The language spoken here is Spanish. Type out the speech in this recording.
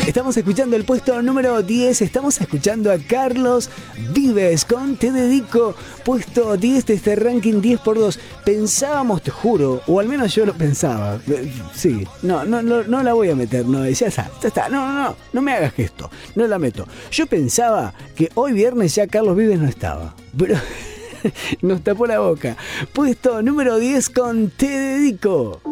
Estamos escuchando el puesto número 10. Estamos escuchando a Carlos Vives con Te Dedico. Puesto 10 de este ranking 10x2. Pensábamos, te juro, o al menos yo lo pensaba. Sí, no la voy a meter. No, ya está. No me hagas gesto. No la meto. Yo pensaba que hoy viernes ya Carlos Vives no estaba. Pero nos tapó la boca. Puesto número 10 con Te Dedico.